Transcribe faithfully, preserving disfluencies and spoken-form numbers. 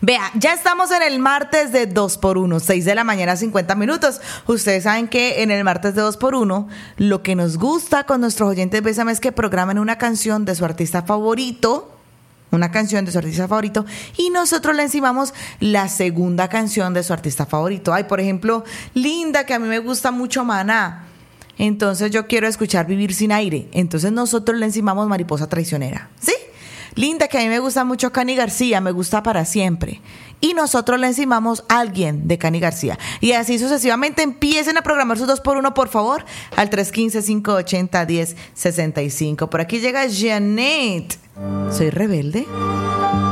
Vea, ya estamos en el martes de dos por uno, seis de la mañana, cincuenta minutos. Ustedes saben que en el martes de dos por uno, lo que nos gusta con nuestros oyentes Bésame es que programen una canción de su artista favorito, una canción de su artista favorito, y nosotros le encimamos la segunda canción de su artista favorito. Ay, por ejemplo, Linda, que a mí me gusta mucho Maná. Entonces yo quiero escuchar Vivir sin aire. Entonces nosotros le encimamos Mariposa traicionera. ¿Sí? Linda, que a mí me gusta mucho Cani García, me gusta Para siempre. Y nosotros le encimamos Alguien de Cani García. Y así sucesivamente. Empiecen a programar sus dos por uno, por favor, al tres uno cinco, cinco ocho cero, uno cero seis cinco. Por aquí llega Janet. ¿Soy rebelde?